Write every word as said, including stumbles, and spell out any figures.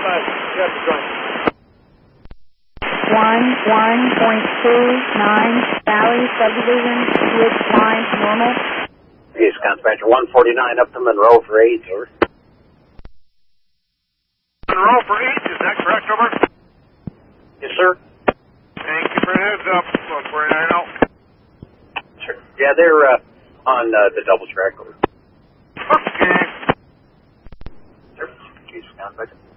five. Yes, join. One one point two nine Valley subdivision, switch line normal. Yes, Dispatcher one forty-nine up to Monroe for eight, over. Monroe for eight, is that correct, over? Yes, sir. Thank you for the heads up. one forty-nine out. Sure. Yeah, they're uh, on uh, the double track, over. Okay. Sure. Chief Dispatcher.